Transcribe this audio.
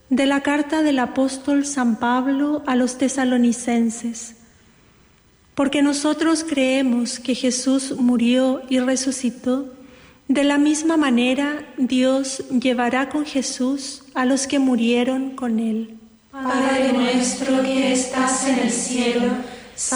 De la carta del apóstol San Pablo a los tesalonicenses. Porque nosotros creemos que Jesús murió y resucitó, de la misma manera Dios llevará con Jesús a los que murieron con él. Padre nuestro que estás en el cielo,